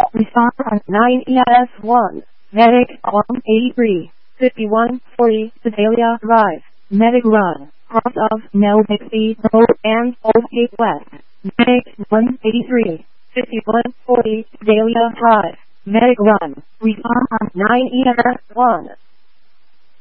Respond on 9 ES1. Medic on 83. 5140 Sedalia Drive. Medic run. Cross of Nell Bixby Road and Old Cape West. Medic 183. 5140 Sedalia Drive. Medic run. Respond on 9 ES1.